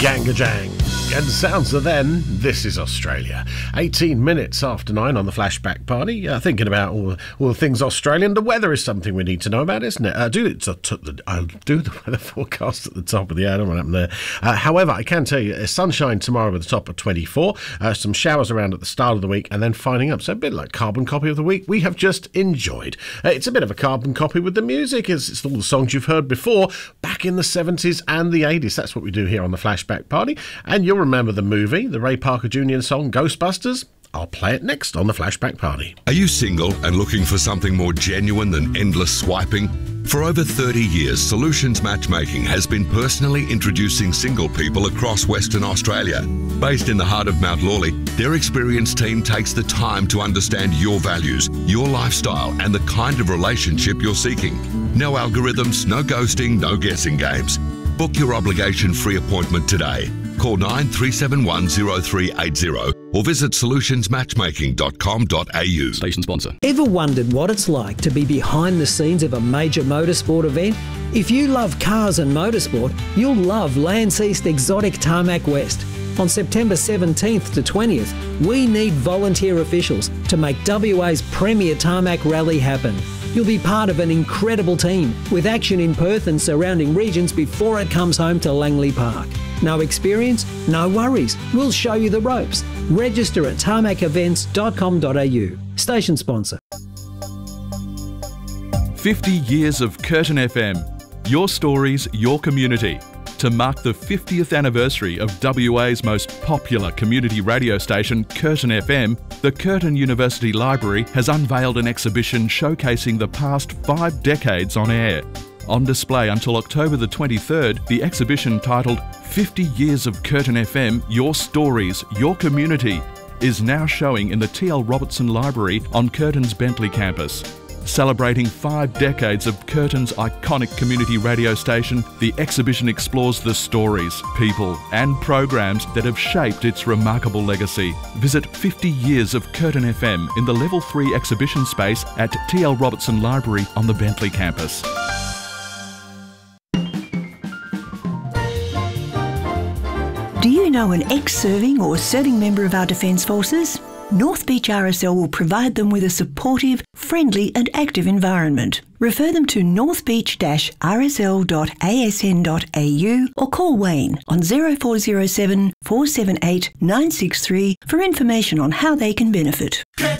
Gangajang. And sounds of then, this is Australia. 18 minutes after 9 on the Flashback Party. Thinking about all the things Australian. The weather is something we need to know about, isn't it? I'll do the weather forecast at the top of the hour. I don't know what happened there. However, I can tell you, sunshine tomorrow with a top of 24. Some showers around at the start of the week and then finding up. So a bit like carbon copy of the week we have just enjoyed. It's a bit of a carbon copy with the music. It's all the songs you've heard before, back in the 70s and the 80s. That's what we do here on the Flashback Party. And you'll remember the movie, the Ray Parker Jr. song Ghostbusters. I'll play it next on the Flashback Party. Are you single and looking for something more genuine than endless swiping? For over 30 years, Solutions Matchmaking has been personally introducing single people across Western Australia. Based in the heart of Mount Lawley, their experienced team takes the time to understand your values, your lifestyle, and the kind of relationship you're seeking. No algorithms, no ghosting, no guessing games. Book your obligation-free appointment today. Call 9371 0380 or visit solutionsmatchmaking.com.au. Station sponsor. Ever wondered what it's like to be behind the scenes of a major motorsport event? If you love cars and motorsport, you'll love Lands East Exotic Tarmac West. On September 17th to 20th, we need volunteer officials to make WA's premier tarmac rally happen. You'll be part of an incredible team with action in Perth and surrounding regions before it comes home to Langley Park. No experience? No worries. We'll show you the ropes. Register at tarmacevents.com.au. Station sponsor. 50 years of Curtin FM. Your stories, your community. To mark the 50th anniversary of WA's most popular community radio station, Curtin FM, the Curtin University Library has unveiled an exhibition showcasing the past 5 decades on air. On display until October the 23rd, the exhibition titled 50 Years of Curtin FM, Your Stories, Your Community is now showing in the T.L. Robertson Library on Curtin's Bentley campus. Celebrating 5 decades of Curtin's iconic community radio station, the exhibition explores the stories, people and programs that have shaped its remarkable legacy. Visit 50 Years of Curtin FM in the Level 3 exhibition space at T.L. Robertson Library on the Bentley campus. Do you know an ex-serving or serving member of our Defence Forces? North Beach RSL will provide them with a supportive, friendly and active environment. Refer them to northbeach-rsl.asn.au or call Wayne on 0407 478 963 for information on how they can benefit.